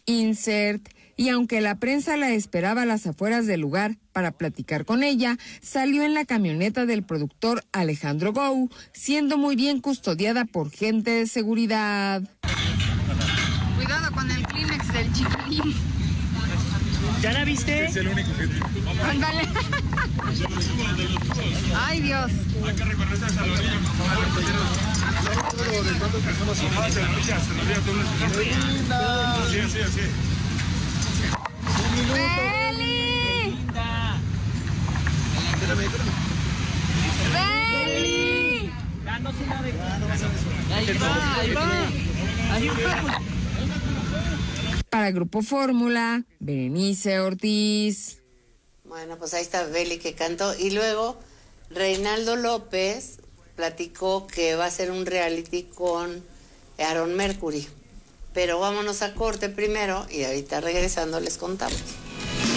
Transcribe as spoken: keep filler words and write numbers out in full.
Insert. Y aunque la prensa la esperaba a las afueras del lugar para platicar con ella, salió en la camioneta del productor Alejandro Gou, siendo muy bien custodiada por gente de seguridad. Cuidado con el Kleenex del chiquilín. ¿Ya la viste? Es el único que tiene. Ándale. Ay, Dios. Hay que recorrer esa saludilla, por favor. ¿De cuántas personas son? Ah, se rodilla, se rodilla, tú lo así, así, así. ¡Beli! Espérame, espérame. ¡Beli! Dándosela de... Ahí va, ahí va. Ahí va. Para Grupo Fórmula, Berenice Ortiz. Bueno, pues ahí está Beli que cantó. Y luego Reinaldo López platicó que va a hacer un reality con Aaron Mercury. Pero vámonos a corte primero y ahorita regresando les contamos.